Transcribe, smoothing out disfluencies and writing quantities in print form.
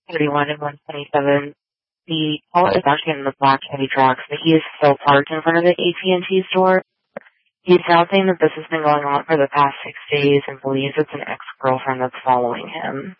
131 and 127. The caller is actually in the black heavy trucks, but he is still parked in front of the AT&T store. He's now saying that this has been going on for the past 6 days and believes it's an ex-girlfriend that's following him.